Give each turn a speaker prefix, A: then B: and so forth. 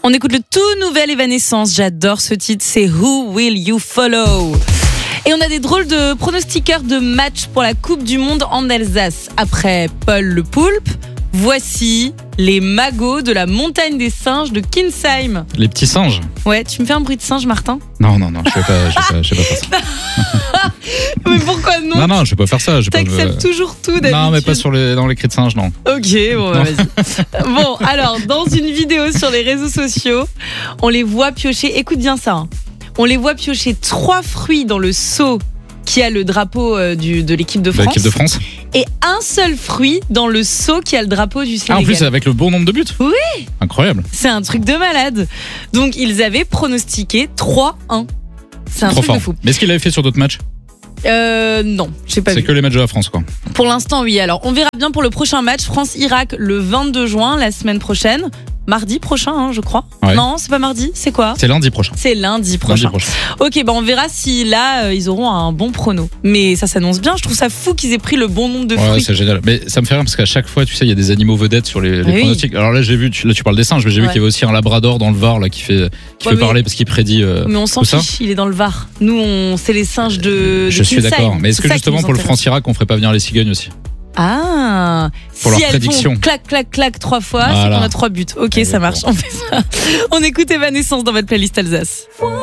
A: On écoute le tout nouvel Evanescence. J'adore ce titre, c'est Who Will You Follow? Et on a des drôles de pronostiqueurs de match pour la Coupe du Monde en Alsace. Après Paul le Poulpe, voici les magots de la montagne des singes de Kinsheim.
B: Les petits singes.
A: Ouais, tu me fais un bruit de singe, Martin?
B: Non, je vais pas faire ça.
A: Mais pourquoi non?
B: Non, je vais pas faire ça.
A: T'acceptes toujours tout d'habitude.
B: Non, mais pas dans les cris de singe, non.
A: Ok, bon, vas-y. Bon, alors, dans une vidéo sur les réseaux sociaux, on les voit piocher, écoute bien ça, hein. On les voit piocher 3 fruits dans le seau qui a le drapeau de l'équipe de France.
B: L'équipe de France.
A: Et un seul fruit dans le seau qui a le drapeau du Sénégal.
B: Ah, en plus, avec le bon nombre de buts.
A: Oui.
B: Incroyable.
A: C'est un truc de malade. Donc, ils avaient pronostiqué 3-1. C'est un
B: Trop
A: truc
B: fort.
A: de fou.
B: Mais est-ce qu'il avait fait sur d'autres matchs?
A: Non, j'ai pas vu.
B: C'est que les matchs de la France, quoi.
A: Pour l'instant, oui. Alors, on verra bien pour le prochain match. France-Irak le 22 juin, la semaine prochaine. Mardi prochain, hein, je crois.
B: Ouais.
A: Non, c'est pas mardi, c'est quoi?
B: C'est lundi prochain.
A: C'est lundi prochain. Ok, on verra si là, ils auront un bon prono. Mais ça s'annonce bien, je trouve ça fou qu'ils aient pris le bon nombre de fruits.
B: Ouais, c'est génial. Mais ça me fait rire parce qu'à chaque fois, tu sais, il y a des animaux vedettes sur les pronostics. Alors là, j'ai vu, tu parles des singes, mais j'ai vu qu'il y avait aussi un labrador dans le Var là, qui fait parler parce qu'il prédit.
A: Mais on s'en fiche, il est dans le Var. Nous, c'est les singes de
B: Je suis
A: Kinsheim.
B: d'accord. Mais est-ce que justement pour le France-Irak, on ferait pas venir les cigognes aussi?
A: Ah,
B: pour
A: si
B: leur
A: elles
B: prédiction.
A: font clac, clac, clac 3 fois,
B: voilà.
A: c'est qu'on a 3 buts. Ok, ça marche, on fait ça. On écoute Evanescence dans votre playlist Alsace.